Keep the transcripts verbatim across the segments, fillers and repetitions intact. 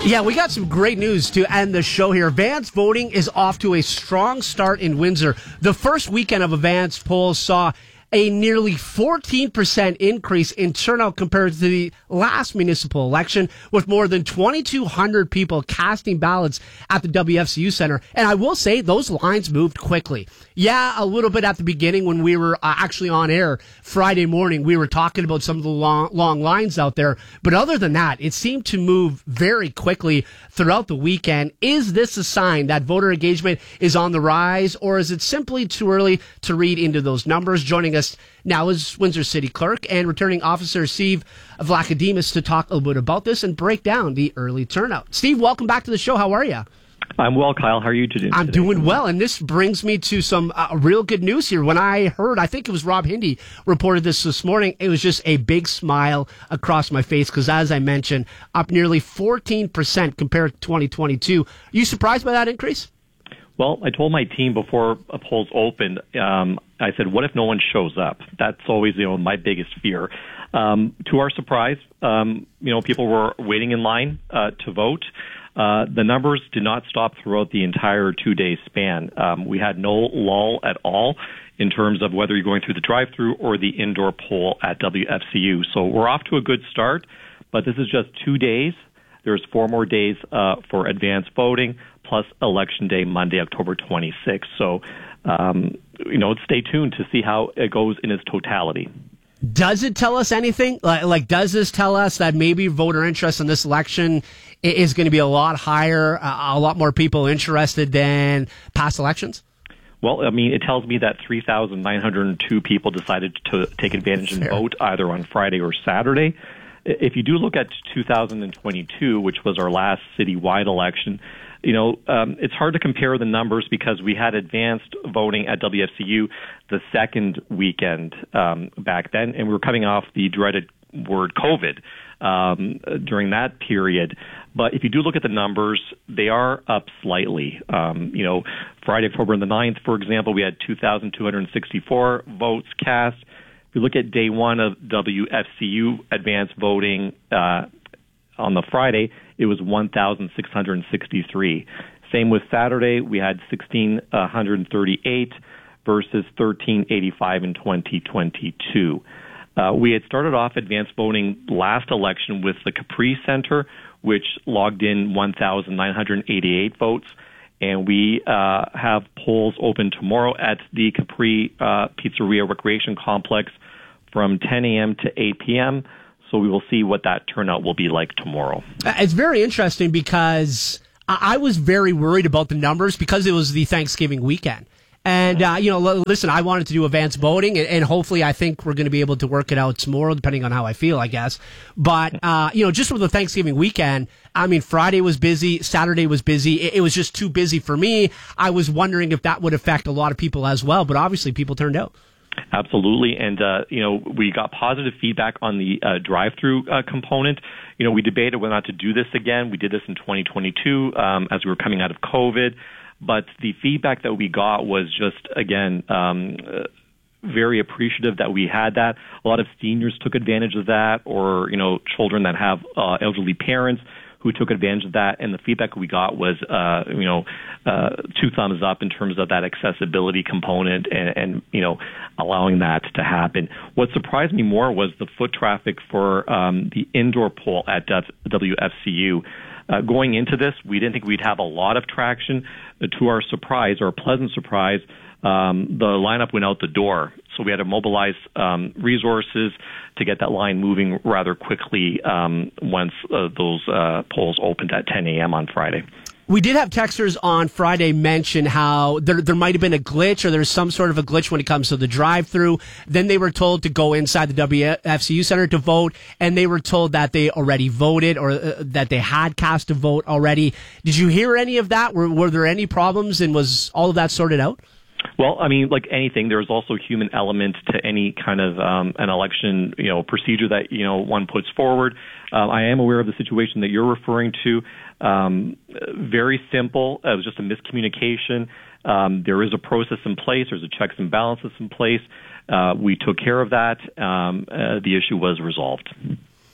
Yeah, we got some great news to end the show here. Advance voting is off to a strong start in Windsor. The first weekend of advance polls saw a nearly fourteen percent increase in turnout compared to the last municipal election, with more than twenty-two hundred people casting ballots at the W F C U Center. And I will say those lines moved quickly. Yeah, a little bit at the beginning when we were uh, actually on air Friday morning, we were talking about some of the long, long lines out there. But other than that, it seemed to move very quickly throughout the weekend. Is this a sign that voter engagement is on the rise, or is it simply too early to read into those numbers? Joining us now is Windsor City Clerk and Returning Officer Steve Vlachodimos to talk a little bit about this and break down the early turnout. Steve, welcome back to the show. How are you? I'm well, Kyle. How are you today? I'm doing well, and this brings me to some uh, real good news here. When I heard, I think it was Rob Hindi reported this this morning, it was just a big smile across my face because, as I mentioned, up nearly fourteen percent compared to twenty twenty-two. Are you surprised by that increase? Well, I told my team before polls opened, um, I said, what if no one shows up? That's always, you know, my biggest fear. Um, to our surprise, um, you know, people were waiting in line uh, to vote. Uh, the numbers did not stop throughout the entire two-day span. Um, we had no lull at all in terms of whether you're going through the drive-through or the indoor poll at W F C U. So we're off to a good start, but this is just two days. There's four more days uh, for advance voting, plus Election Day, Monday, October twenty-sixth. So, um, you know, stay tuned to see how it goes in its totality. Does it tell us anything? Like, like, does this tell us that maybe voter interest in this election is going to be a lot higher, uh, a lot more people interested than past elections? Well, I mean, it tells me that three thousand nine hundred two people decided to take advantage and vote either on Friday or Saturday. If you do look at two thousand twenty-two, which was our last citywide election, you know, um, it's hard to compare the numbers because we had advanced voting at W F C U the second weekend um, back then, and we were coming off the dreaded word COVID um, during that period. But if you do look at the numbers, they are up slightly. Um, you know, Friday, October the ninth, for example, we had two thousand two hundred sixty-four votes cast. If you look at day one of W F C U advanced voting uh, on the Friday, it was one thousand six hundred sixty-three. Same with Saturday, we had one thousand six hundred thirty-eight versus one thousand three hundred eighty-five in twenty twenty-two. Uh, we had started off advanced voting last election with the Capri Center, which logged in one thousand nine hundred eighty-eight votes. And we uh, have polls open tomorrow at the Capri uh, Pizzeria Recreation Complex from ten a.m. to eight p.m., so we will see what that turnout will be like tomorrow. It's very interesting because I was very worried about the numbers because it was the Thanksgiving weekend. And, uh, you know, listen, I wanted to do advanced voting, and, and hopefully I think we're going to be able to work it out tomorrow, depending on how I feel, I guess. But, uh, you know, just with the Thanksgiving weekend, I mean, Friday was busy, Saturday was busy. It, it was just too busy for me. I was wondering if that would affect a lot of people as well, but obviously people turned out. Absolutely. And, uh, you know, we got positive feedback on the uh, drive-through uh, component. You know, we debated whether or not to do this again. We did this in twenty twenty-two um, as we were coming out of COVID. But the feedback that we got was just, again, um, uh, very appreciative that we had that. A lot of seniors took advantage of that, or, you know, children that have uh, elderly parents who took advantage of that. And the feedback we got was, uh, you know, uh, two thumbs up in terms of that accessibility component and, and, you know, allowing that to happen. What surprised me more was the foot traffic for um, the indoor poll at W F C U. Uh, going into this, we didn't think we'd have a lot of traction. Uh, to our surprise, or pleasant surprise, um, the lineup went out the door. So we had to mobilize um, resources to get that line moving rather quickly um, once uh, those uh, polls opened at ten a.m. on Friday. We did have texters on Friday mention how there there might have been a glitch, or there's some sort of a glitch when it comes to the drive-through. Then they were told to go inside the W F C U Center to vote, and they were told that they already voted, or uh, that they had cast a vote already. Did you hear any of that? Were, were there any problems, and was all of that sorted out? Well, I mean, like anything, there's also a human element to any kind of um, an election, you know, procedure that, you know, one puts forward. Uh, I am aware of the situation that you're referring to. Um, very simple. It was just a miscommunication. Um, there is a process in place. There's a checks and balances in place. Uh, we took care of that. Um, uh, the issue was resolved.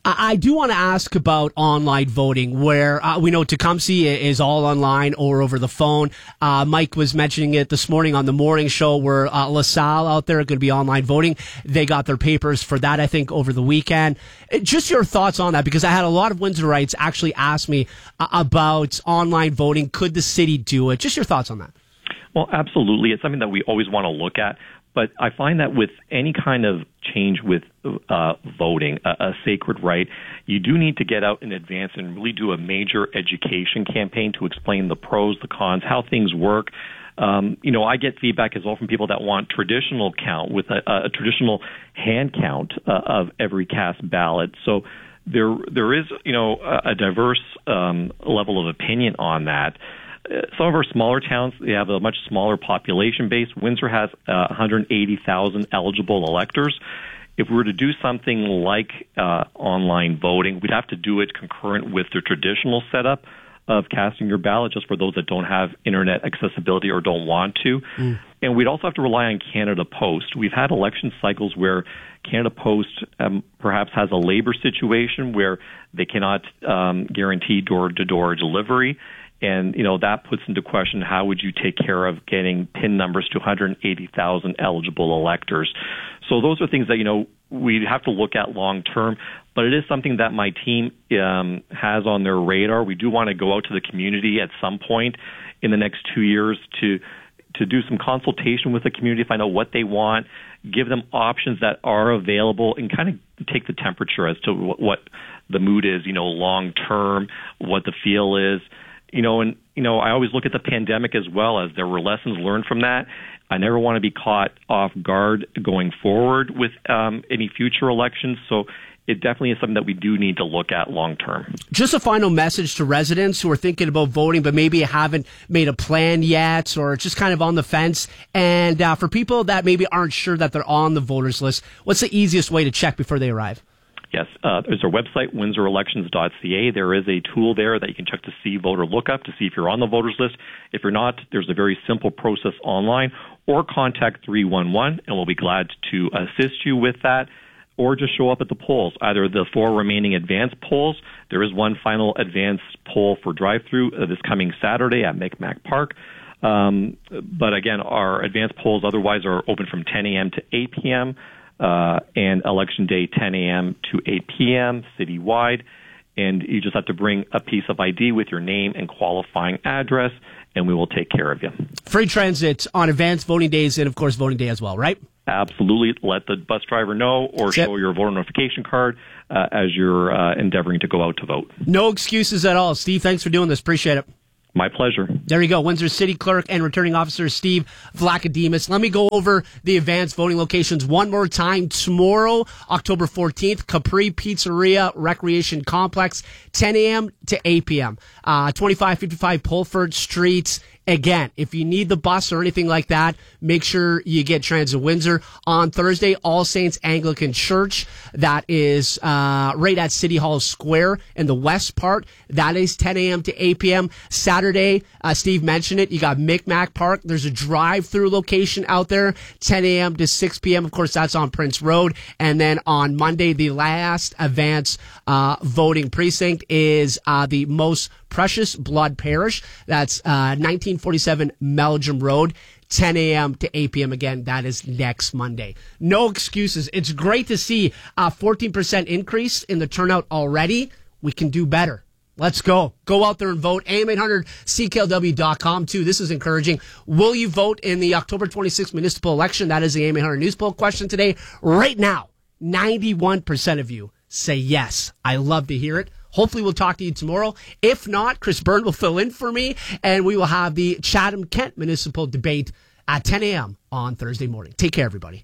I do want to ask about online voting, where uh, we know Tecumseh is all online or over the phone. Uh, Mike was mentioning it this morning on the morning show, where uh, LaSalle out there are going to be online voting. They got their papers for that, I think, over the weekend. Just your thoughts on that, because I had a lot of Windsorites actually ask me uh, about online voting. Could the city do it? Just your thoughts on that. Well, absolutely. It's something that we always want to look at. But I find that with any kind of change with uh, voting, a, a sacred right, you do need to get out in advance and really do a major education campaign to explain the pros, the cons, how things work. Um, you know, I get feedback as well from people that want traditional count with a, a traditional hand count uh, of every cast ballot. So there, there is, you know, a, a diverse um, level of opinion on that. Some of our smaller towns, they have a much smaller population base. Windsor has uh, one hundred eighty thousand eligible electors. If we were to do something like uh, online voting, we'd have to do it concurrent with the traditional setup of casting your ballot, just for those that don't have internet accessibility or don't want to. Mm. And we'd also have to rely on Canada Post. We've had election cycles where Canada Post um, perhaps has a labor situation where they cannot um, guarantee door-to-door delivery. And, you know, that puts into question how would you take care of getting PIN numbers to one hundred eighty thousand eligible electors. So those are things that, you know, we have to look at long term. But it is something that my team um, has on their radar. We do want to go out to the community at some point in the next two years to to do some consultation with the community, find out what they want, give them options that are available, and kind of take the temperature as to what, what the mood is, you know, long term, what the feel is. You know, and, you know, I always look at the pandemic as well, as there were lessons learned from that. I never want to be caught off guard going forward with um, any future elections. So it definitely is something that we do need to look at long term. Just a final message to residents who are thinking about voting, but maybe haven't made a plan yet, or just kind of on the fence. And uh, for people that maybe aren't sure that they're on the voters list, what's the easiest way to check before they arrive? Yes, uh, there's our website, windsor elections dot c a. There is a tool there that you can check to see voter lookup to see if you're on the voters list. If you're not, there's a very simple process online, or contact three one one, and we'll be glad to assist you with that, or just show up at the polls, either the four remaining advanced polls. There is one final advanced poll for drive-through uh, this coming Saturday at Micmac Park. Um, but again, our advanced polls otherwise are open from ten a.m. to eight p.m., Uh, and Election Day, ten a.m. to eight p.m. citywide. And you just have to bring a piece of I D with your name and qualifying address, and we will take care of you. Free transit on advanced voting days and, of course, voting day as well, right? Absolutely. Let the bus driver know, or That's show it. your voter notification card uh, as you're uh, endeavoring to go out to vote. No excuses at all. Steve, thanks for doing this. Appreciate it. My pleasure. There you go. Windsor City Clerk and Returning Officer Steve Vlachodimos. Let me go over the advanced voting locations one more time. Tomorrow, October fourteenth, Capri Pizzeria Recreation Complex, ten a.m. to eight p.m. Uh, twenty-five fifty-five Pulford Street. Again, if you need the bus or anything like that, make sure you get Transit Windsor. On Thursday, All Saints Anglican Church. That is uh, right at City Hall Square in the west part. That is ten a.m. to eight p.m. Saturday, uh, Steve mentioned it, you got Micmac Park. There's a drive-through location out there, ten a.m. to six p.m. Of course, that's on Prince Road. And then on Monday, the last advance uh, voting precinct is uh, the Most Precious Blood Parish. That's uh, nineteen forty-seven Meldrum Road, ten a.m. to eight p.m. Again, that is next Monday. No excuses. It's great to see a fourteen percent increase in the turnout already. We can do better. Let's go. Go out there and vote. A M eight hundred C K L W dot com, too. This is encouraging. Will you vote in the October twenty-sixth municipal election? That is the A M eight hundred News Poll question today. Right now, ninety-one percent of you say yes. I love to hear it. Hopefully we'll talk to you tomorrow. If not, Chris Byrne will fill in for me, and we will have the Chatham-Kent municipal debate at ten a.m. on Thursday morning. Take care, everybody.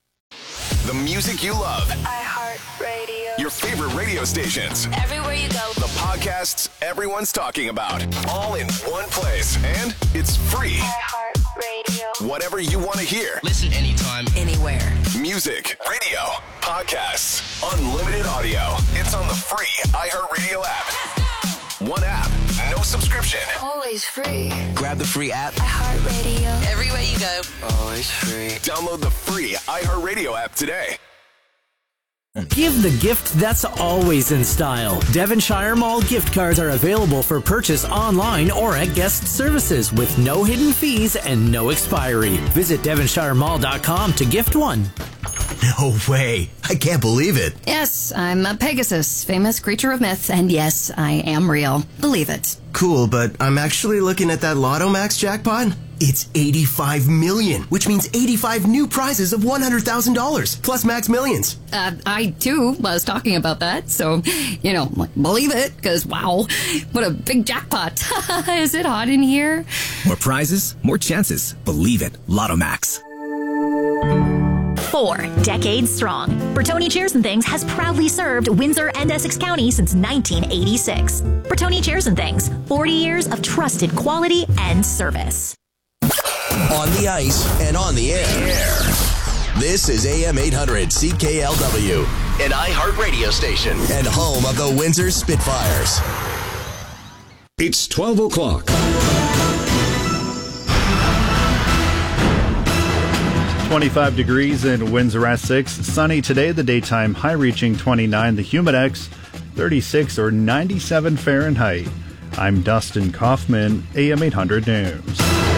The music you love. iHeartRadio. Your favorite radio stations. Everywhere you go. The podcasts everyone's talking about. All in one place. And it's free. iHeartRadio. Whatever you want to hear. Listen anytime, Anywhere. Music, radio, podcasts, unlimited audio. It's on the free iHeartRadio app. One app, no subscription. Always free. grab the free app. iHeartRadio. Everywhere you go, always free. Download the free iHeartRadio app today. Give the gift that's always in style. Devonshire Mall gift cards are available for purchase online or at guest services with no hidden fees and no expiry. Visit devonshire mall dot com to gift one. No way. I can't believe it. Yes, I'm a Pegasus, famous creature of myth, and yes, I am real. Believe it. Cool, but I'm actually looking at that Lotto Max jackpot. It's eighty-five million, which means eighty-five new prizes of one hundred thousand dollars, plus Max Millions. Uh, I, too, was talking about that, so, you know, believe it, because, wow, what a big jackpot. Is it hot in here? More prizes, more chances. Believe it. Lotto Max. Four decades strong, Bertoni Chairs and Things has proudly served Windsor and Essex County since nineteen eighty-six. Bertoni Chairs and Things, forty years of trusted quality and service. On the ice and on the air. This is A M eight hundred C K L W, an iHeart radio station and home of the Windsor Spitfires. It's twelve o'clock. twenty-five degrees in Windsor, Essex. Sunny today, the daytime high reaching twenty-nine, the humidex thirty-six or ninety-seven Fahrenheit. I'm Dustin Kaufman, A M eight hundred News.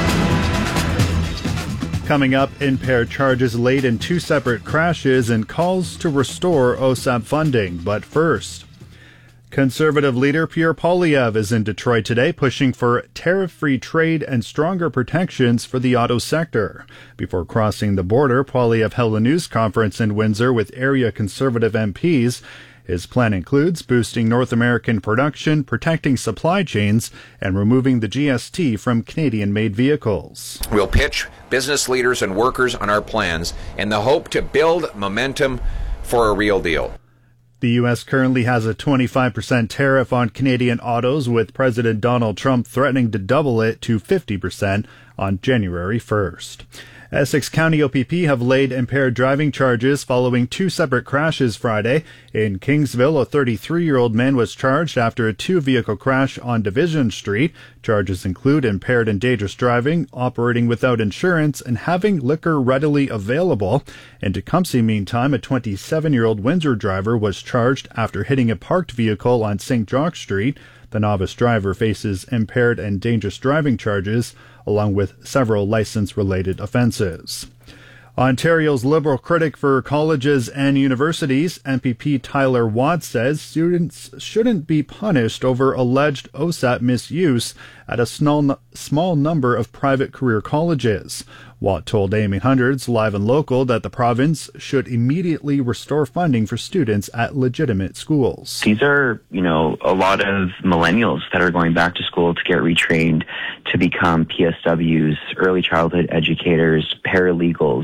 Coming up, impaired charges laid in two separate crashes and calls to restore O S A P funding. But first, Conservative leader Pierre Poilievre is in Detroit today pushing for tariff-free trade and stronger protections for the auto sector. Before crossing the border, Poilievre held a news conference in Windsor with area Conservative M Ps. His plan includes boosting North American production, protecting supply chains, and removing the G S T from Canadian-made vehicles. We'll pitch business leaders and workers on our plans in the hope to build momentum for a real deal. The U S currently has a twenty-five percent tariff on Canadian autos, with President Donald Trump threatening to double it to fifty percent on January first. Essex County O P P have laid impaired driving charges following two separate crashes Friday. In Kingsville, a thirty-three-year-old man was charged after a two-vehicle crash on Division Street. Charges include impaired and dangerous driving, operating without insurance, and having liquor readily available. In Tecumseh, meantime, a twenty-seven-year-old Windsor driver was charged after hitting a parked vehicle on Saint Jock Street. The novice driver faces impaired and dangerous driving charges, along with several license-related offences. Ontario's Liberal critic for colleges and universities, M P P Tyler Watt, says students shouldn't be punished over alleged O S A P misuse at a small, small number of private career colleges. Watt told A M eight hundred's Live and Local that the province should immediately restore funding for students at legitimate schools. These are, you know, a lot of millennials that are going back to school to get retrained to become P S Ws, early childhood educators, paralegals,